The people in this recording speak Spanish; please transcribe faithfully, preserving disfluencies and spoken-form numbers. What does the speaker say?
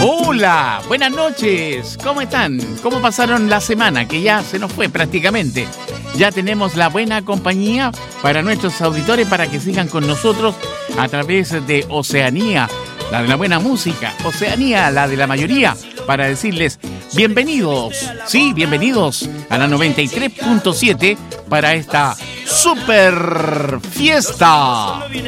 Hola, buenas noches. ¿Cómo están? ¿Cómo pasaron la semana? Que ya se nos fue prácticamente. Ya tenemos la buena compañía para nuestros auditores para que sigan con nosotros a través de Oceanía, la de la buena música. Oceanía, la de la mayoría, para decirles bienvenidos. Sí, bienvenidos a la noventa y tres punto siete para esta super fiesta.